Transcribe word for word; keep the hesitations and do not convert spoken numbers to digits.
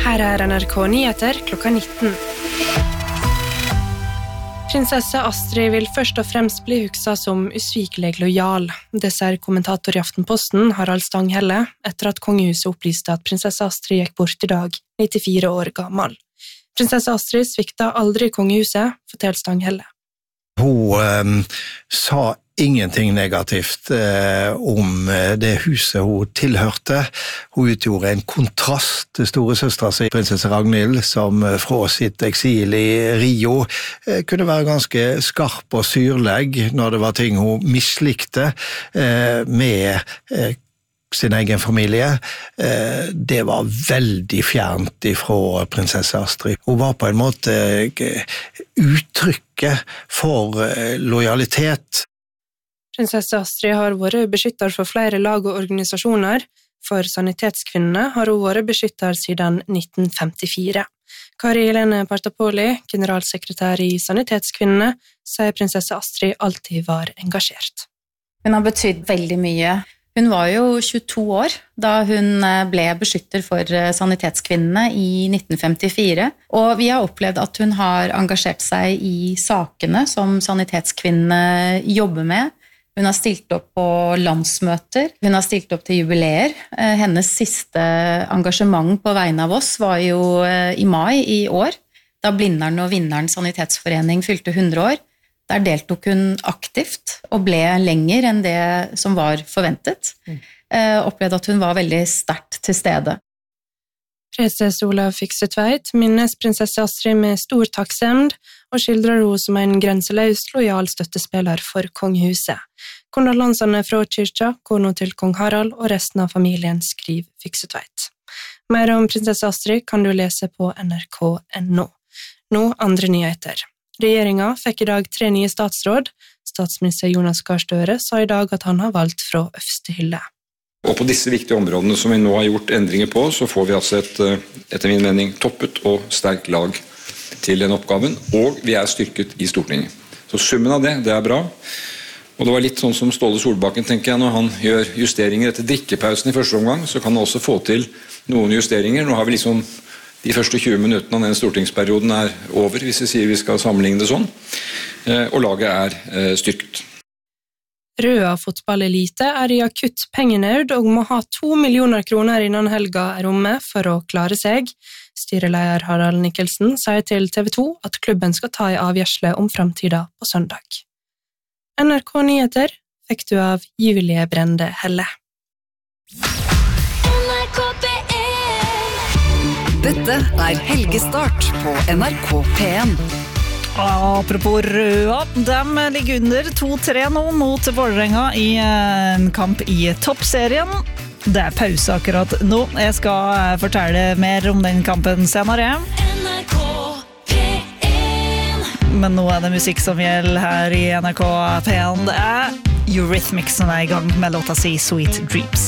Her er N R K Nyheter klokka nitten. Prinsesse Astrid vil først og fremst bli hukset som usvikelig lojal. Det sier kommentator i Aftenposten, Harald Stanghelle, etter at kongehuset opplyste at prinsesse Astrid gikk bort i dag, nittifire år gammel. Prinsesse Astrid svikta aldri kongehuset, forteller Stanghelle. Hun eh, sa ingenting negativt eh, om det huset hun tilhørte. Hun utgjorde en kontrast til store søstre sin, prinsesse Ragnhild, som fra sitt eksil i Rio eh, kunne være ganske skarp og syrleg når det var ting hun mislikte eh, med eh, sin egen familie. Eh, det var veldig fjernt ifra prinsesse Astrid. Hun var på en måte eh, uttrykket for eh, lojalitet. Prinsesse Astrid har vært beskytter for flere lag og organisasjoner. For sanitetskvinnene har hun vært beskytter siden nitten femtifire. Kari Helene Partapoli, generalsekretær i Sanitetskvinnene, sier prinsesse Astrid alltid var engasjert. Hun har betydd veldig mye. Hun var jo tjueto år da hun ble beskytter for Sanitetskvinnene i nitten femtifire, og vi har opplevd at hun har engasjert seg i sakene som Sanitetskvinnene jobber med. Hun har stilt opp på landsmøter, hun har stilt opp til jubileer. Hennes siste engasjement på vegne av oss var jo i mai i år, da Blindern og Vinneren Sanitetsforening fylte hundre år. Der deltok hun aktivt og ble lenger enn det som var forventet. Mm. Opplevde at hun var veldig sterkt til stede. Preses Olav Fiksetveit minnes prinsesse Astrid med stor takksemd og skildrer henne som en grenseløs lojal støttespiller for kongehuset. Kondolansene fra kyrkja, kona til kong Harald og resten av familien, skriver Fiksetveit. Mer om prinsesse Astrid kan du lese på N R K punktum N O. Nå andre nyheter. Regjeringen fikk i dag tre nye statsråd. Statsminister Jonas Gahr Støre sa i dag at han har valgt fra øverste hylle. Og på disse viktige områdene som vi nå har gjort endringer på, så får vi altså et, etter min mening, toppet og sterkt lag til den oppgaven, og vi er styrket i Stortinget. Så summen av det, det er bra. Og det var litt sånn som Ståle Solbakken, tenker jeg, når han gjør justeringer etter drikkepausen i første omgang, så kan han også få til noen justeringer. Nå har vi liksom de første tjue minuttene av denne stortingsperioden er over, hvis vi sier vi skal sammenligne det sånn, og laget er styrket. Røa fotballelite er i akutt pengenød og må ha to millioner kroner innan helga er omme for å klare seg. Styreleder Harald Nikkelsen sier til T V to at klubben skal ta en avgjørsle om fremtiden på søndag. N R K Nyheter fikk du av Julie Brende Helle. Dette er Helgestart på N R K P en. Apropos Røa, de ligger under to tre nå mot Vålerenga i en kamp i toppserien. Det er pause akkurat nå. Jeg skal fortelle mer om den kampen senere. N R K P en. Men nå er det musikk som gjelder her i N R K P en. Det er Eurythmics som er i gang med låta si Sweet Dreams.